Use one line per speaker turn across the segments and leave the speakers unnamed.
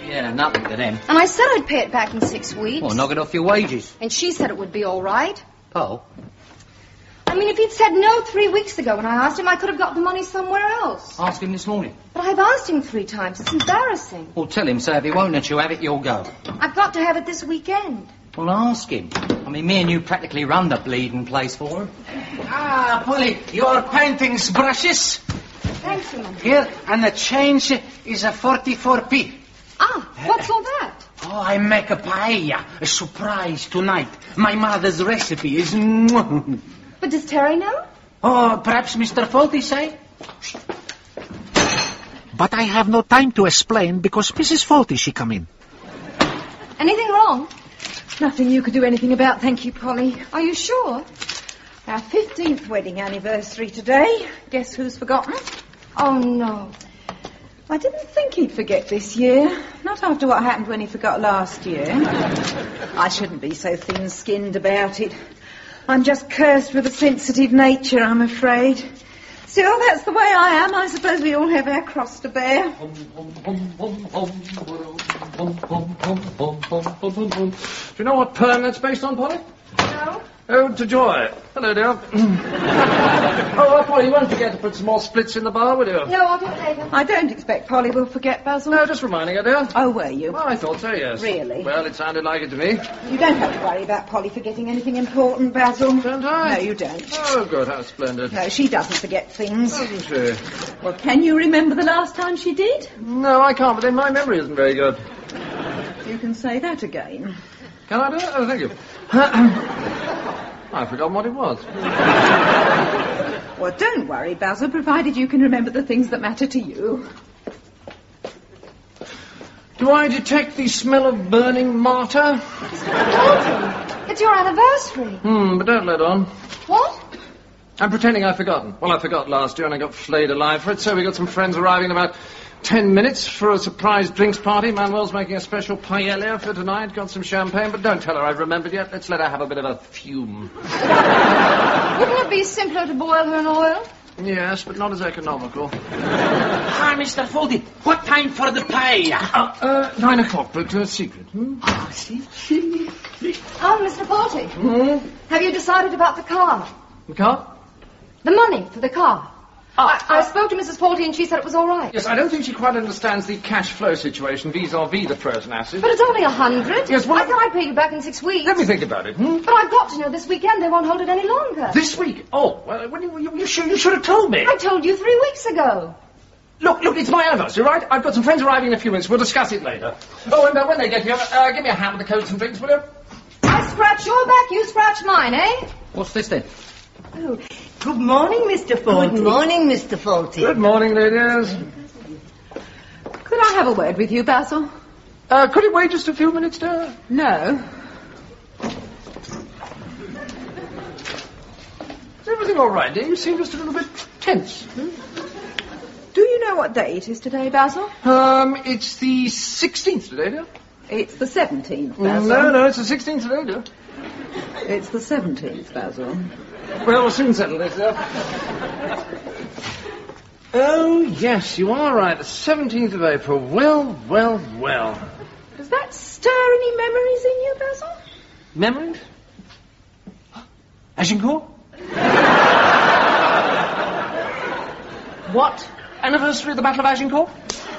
Yeah, nothing to them.
And I said I'd pay it back in 6 weeks.
Well, knock it off your wages.
And she said it would be all right.
Paul?
I mean, if he'd said no 3 weeks ago when I asked him, I could have got the money somewhere else.
Ask him this morning.
But I've asked him 3 times. It's embarrassing.
Well, tell him, so if he won't let you have it, you'll go.
I've got to have it this weekend.
Well, ask him. I mean, me and you practically run the bleeding place for him.
Ah, Polly, your paintings brushes.
Thanks, Mum.
Here, and the change is a 44p.
Ah, what's all that?
Oh, I make a paella, a surprise tonight. My mother's recipe is...
But does Terry know?
Oh, perhaps Mr. Faulty say?
But I have no time to explain because Mrs. Faulty, she come in.
Anything wrong?
Nothing you could do anything about, thank you, Polly.
Are you sure?
Our 15th wedding anniversary today. Guess who's forgotten?
Oh, no.
I didn't think he'd forget this year. Not after what happened when he forgot last year. I shouldn't be so thin-skinned about it. I'm just cursed with a sensitive nature, I'm afraid. Still, that's the way I am. I suppose we all have our cross to bear.
Do you know what poem that's based on, Polly?
No.
Ode to Joy. Hello, dear. Polly, you won't forget to put some more splits in the bar, will you?
No, I'll do it later.
I don't expect Polly will forget, Basil.
No, just reminding her, dear.
Oh, were you?
Well, I thought so, yes.
Really?
Well, it sounded like it to me.
You don't have to worry about Polly forgetting anything important, Basil.
Don't I?
No, you don't.
Oh, good. How splendid.
No, she doesn't forget things.
Doesn't she?
Well, can you remember the last time she did?
No, I can't, but then my memory isn't very good.
You can say that again.
Can I do it? Oh, thank you. I've forgotten what it was.
Well, don't worry, Basil, provided you can remember the things that matter to you.
Do I detect the smell of burning martyr?
It's your anniversary.
But don't let on.
What?
I'm pretending I've forgotten. Well, I forgot last year and I got flayed alive for it, so we got some friends arriving in about 10 minutes for a surprise drinks party. Manuel's making a special paella for tonight. Got some champagne, but don't tell her I've remembered yet. Let's let her have a bit of a fume.
Wouldn't it be simpler to boil her in oil?
Yes, but not as economical.
Hi, Mr. Faulty. What time for the paella?
9 o'clock, but secret.
Oh, see?
Oh, Mr. Faulty. Have you decided about the car?
The car?
The money for the car. I spoke to Mrs. Faulty and she said it was all right.
Yes, I don't think she quite understands the cash flow situation vis-à-vis the frozen acid.
But it's only 100.
Yes, well,
I thought I'd pay you back in 6 weeks.
Let me think about it.
But I've got to know this weekend they won't hold it any longer.
This week? Oh, well, you should have told me.
I told you 3 weeks ago.
Look, it's my anniversary, right? I've got some friends arriving in a few minutes. We'll discuss it later. Oh, and when they get here, give me a hand with the coats and drinks, will you?
I scratch your back, you scratch mine, eh?
What's this then?
Oh, good morning, Mr. Faulty. Good morning, Mr. Faulty.
Good morning, ladies.
Could I have a word with you, Basil?
Could it wait just a few minutes, dear?
No.
Is everything all right, dear? You seem just a little bit tense.
Do you know what day it is today, Basil?
It's the 16th today, dear.
It's the 17th, Basil.
No, it's the 16th today, dear.
It's the 17th, Basil.
Well, we'll soon settle this up. Oh, yes, you are right. The 17th of April. Well.
Does that stir any memories in you, Basil?
Memories? Agincourt? What? Anniversary of the Battle of Agincourt?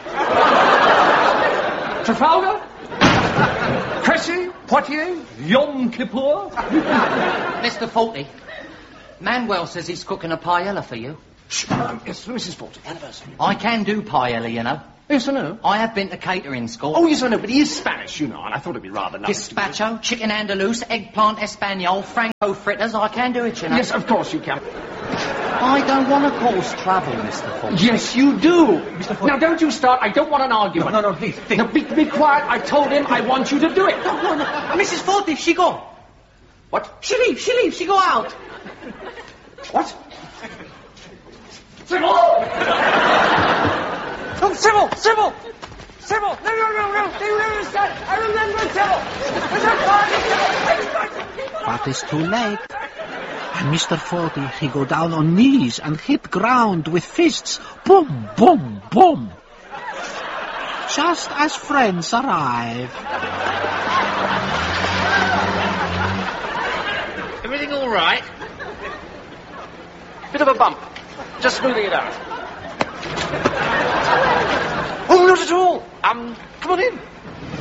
Trafalgar? Crécy? Poitiers? Yom Kippur?
Mr. Faulty, Manuel says he's cooking a paella for you.
Yes, Mrs. Faulty, anniversary.
I can do paella, you know.
Yes, I know.
I have been to catering school.
Oh, yes, I know, but he is Spanish, you know, and I thought it'd be rather nice.
Gazpacho, chicken andalous, eggplant espanol, franco fritters. I can do it, you know.
Yes, of course you can.
I don't want to cause trouble, Mr. Faulty.
Yes, you do. Mr. Faulty. Now, don't you start. I don't want an argument.
No, please.
Now, be quiet. I told him I want you to do it.
No. Mrs. Faulty, she go.
What?
She leave, she go out.
What?
Sybil! Oh, Sybil! No, they will understand. I remember Sybil.
But it's too late. And Mr. Faulty, he go down on knees and hit ground with fists. Boom, boom, boom. just as friends arrive.
Everything all right? Bit of a bump. Just smoothing it out. Oh, not at all. Come on in.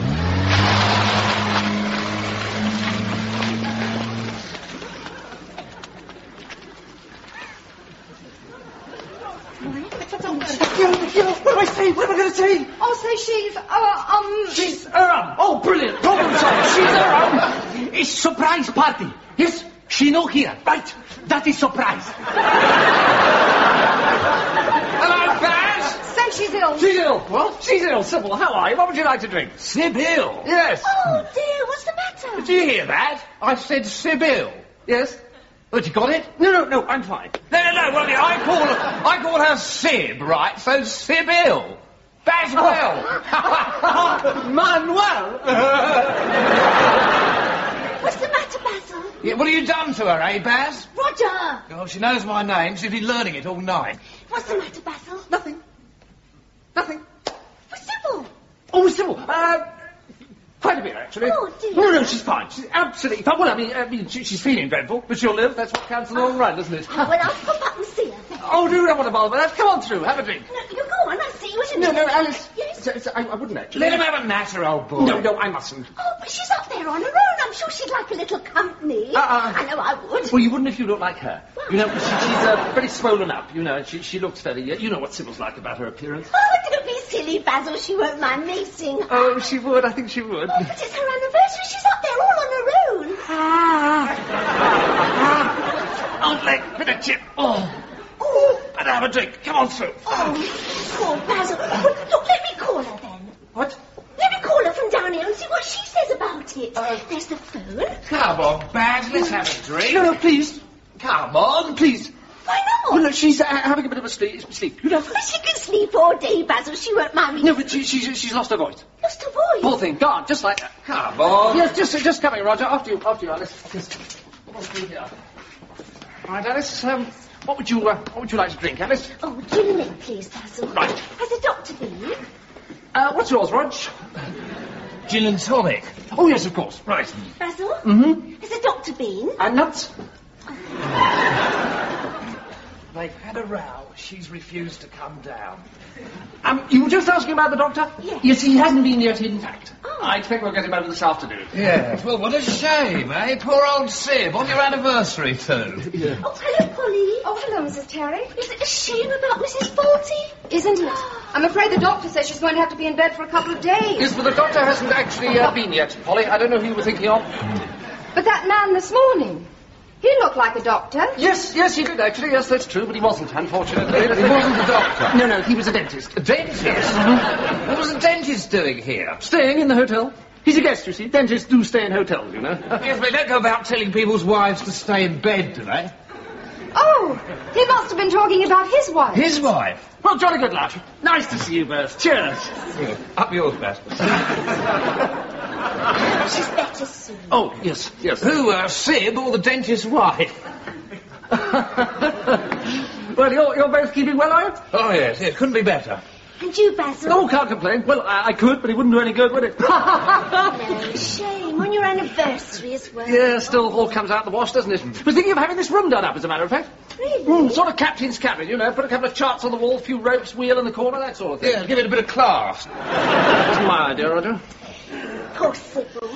What do I say? What am I going to say?
Oh, say she's,
She's around. Oh, brilliant. Problem solved. She's around. It's surprise party. Yes, she no here. Right. That is surprise.
Hello, Baz.
Say she's ill.
She's ill. What? She's ill. Sybil, how are you? What would you like to drink?
Sibyl.
Yes.
Oh, dear, what's the matter?
Did you hear that? I said Sibyl.
Yes?
But you got it?
No, I'm fine.
No. Well, I call her Sib, right? So Sibyl. Baswell.
Manuel!
What's the matter, Basil?
Yeah, what have you done to her, eh, Baz?
Roger!
Oh, she knows my name. She's been learning it all night.
What's the matter, Basil?
Nothing.
For Sybil.
Oh, Sybil, quite a bit, actually.
Oh, dear.
No, she's fine. She's absolutely fine. Well, I mean, she's feeling dreadful, but she'll live. That's what counts in the long run, doesn't it?
Oh, well, I'll pop up and see her.
Oh, do you don't want to bother with that? Come on through. Have a drink.
No, you go on, I'll see you in a
No,
minute.
Alice.
Yes?
I wouldn't actually.
Let him have a natter, old boy.
No, I mustn't.
Oh, but she's up there on her own. I'm sure she'd like a little company. I know I would.
Well, you wouldn't if you looked like her. You know, she's very swollen up, you know, and she looks very... you know what Sybil's like about her appearance.
Oh, don't be silly, Basil. She won't mind me seeing her.
Oh, she would. I think she would.
Oh, but it's her anniversary. She's up there all on her own.
Aunt Leg, bit of chip.
Oh,
Better have a drink. Come on through.
poor Basil. Well, look, let me call her then.
What?
Let me call her from down here and see what she says about it. There's the phone.
Come on, Baz, let's have a drink.
No, please.
Come on.
Please.
Why not?
Well, no, she's having a bit of a sleep. You know.
Well, she can sleep all day, Basil. She won't mind me.
No, but she's lost her voice.
Lost her voice.
Poor thing, gone, just like that.
Come on.
Yes, just coming, Roger. After you, Alice. Just come on through here. Right, Alice. What would you like to drink, Alice?
Oh, gin and egg, please, Basil.
Right.
Has the doctor been?
What's yours, Rog?
Gin and tonic.
Oh, yes, of course. Right.
Basil?
Mm-hmm.
Has the doctor been?
And nuts?
They've had a row. She's refused to come down.
You were just asking about the doctor?
Yes.
Yes, he hasn't been yet, in fact.
Oh.
I expect we'll get him over this afternoon.
Yes. Well, what a shame, eh? Poor old Sib, on your anniversary, too.
Oh, hello, Polly.
Oh, hello, Mrs. Terry.
Is it a shame about Mrs. Faulty?
Isn't it? I'm afraid the doctor says she's going to have to be in bed for a couple of days.
Yes, but the doctor hasn't actually been yet, Polly. I don't know who you were thinking of.
But that man this morning, he looked like a doctor.
Yes, he did, actually. Yes, that's true, but he wasn't, unfortunately.
He wasn't a doctor.
No, he was a dentist.
A dentist? What was a dentist doing here?
Staying in the hotel. He's a guest, you see. Dentists do stay in hotels, you know.
Yes, they don't go about telling people's wives to stay in bed, do they?
Oh, he must have been talking about his wife.
His wife?
Well, jolly good laugh. Nice to see you both. Cheers.
Up yours, Baz.
She's better soon.
Oh, yes.
Who, Sib or the dentist's wife?
Well, you're both keeping well, are you?
Oh, yes, couldn't be better.
And you, Basil?
Oh, can't complain. Well, I could, but it wouldn't do any good, would it?
No, shame. On your anniversary as well.
Yeah, still all comes out in the wash, doesn't it? I was thinking of having this room done up, as a matter of fact.
Really?
Sort of captain's cabin, you know. Put a couple of charts on the wall, a few ropes, wheel in the corner, that sort of thing.
Yeah, give it a bit of class.
That wasn't my idea, Roger.
Poor Sybil.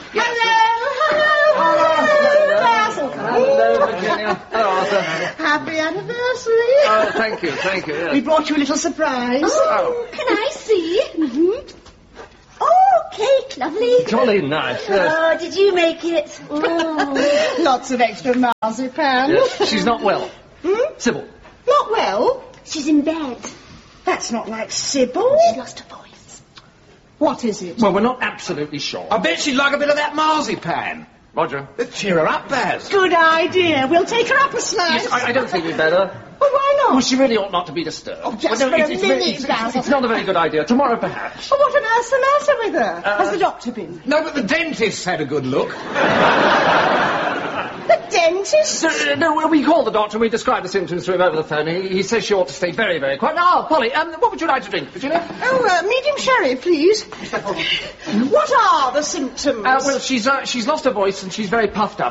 Hello, Basil.
Hello, Virginia. Hello, Arthur.
Happy anniversary.
Oh, thank you, yes.
We brought you a little surprise.
Oh, can I see? Mm-hmm. Oh, cake, lovely.
Jolly nice, yes.
Oh, did you make it? Oh.
Lots of extra marzipan.
Yes, she's not well. Sybil.
Not well?
She's in bed.
That's not like Sybil.
She lost her voice.
What is it?
Well, we're not absolutely sure.
I bet she'd like a bit of that marzipan.
Roger.
Cheer her up, Baz.
Good idea. We'll take her up a slice.
Yes, I don't think we'd better.
Well, why not?
Well, she really ought not to be disturbed.
Oh, just
Well,
for a
it's
minute, Basil.
it's not a very good idea. Tomorrow, perhaps.
Well, what on earth's the matter with her? Has the doctor been?
No, but the dentist had a good look.
The dentist?
No, we called the doctor and we described the symptoms to him over the phone. He says she ought to stay very, very quiet. Oh, Polly, what would you like to drink, Virginia?
Oh, medium sherry, please. What are the symptoms?
Well, she's lost her voice and she's very puffed up.